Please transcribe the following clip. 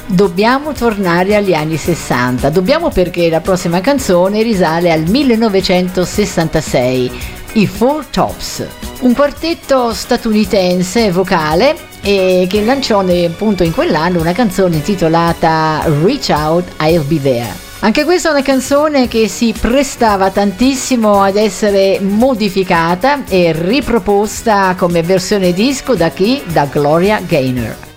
Dobbiamo tornare agli anni 60. Dobbiamo perché la prossima canzone risale al 1966, i Four Tops, un quartetto statunitense vocale che lanciò appunto in quell'anno una canzone intitolata Reach Out, I'll Be There. Anche questa è una canzone che si prestava tantissimo ad essere modificata e riproposta come versione disco da chi? Da Gloria Gaynor.